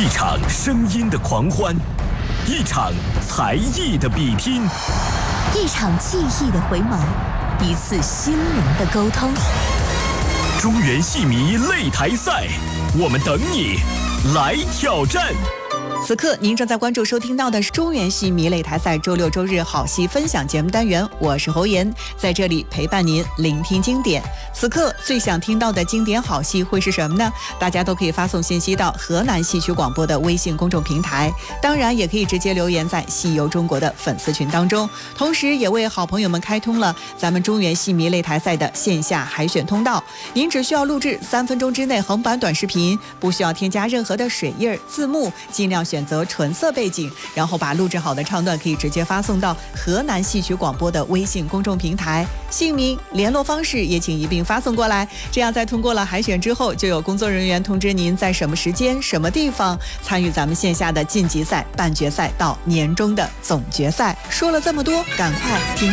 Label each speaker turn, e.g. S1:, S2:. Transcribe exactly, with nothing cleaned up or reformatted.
S1: 场声音的狂欢，一场才艺的比拼，
S2: 一场记忆的回眸，一次心灵的沟通。
S1: 中原戏迷擂台赛，我们等你来挑战。
S3: 此刻您正在关注收听到的是中原戏迷擂台赛周六周日好戏分享节目单元，我是侯妍，在这里陪伴您聆听经典。此刻最想听到的经典好戏会是什么呢？大家都可以发送信息到河南戏曲广播的微信公众平台，当然也可以直接留言在戏游中国的粉丝群当中，同时也为好朋友们开通了咱们中原戏迷擂台赛的线下海选通道。您只需要录制三分钟之内横版短视频，不需要添加任何的水印字幕，尽量选择纯色背景，然后把录制好的唱段可以直接发送到河南戏曲广播的微信公众平台，姓名联络方式也请一并发送过来，这样在通过了海选之后，就有工作人员通知您在什么时间什么地方参与咱们线下的晋级赛、半决赛到年终的总决赛。说了这么多，赶快听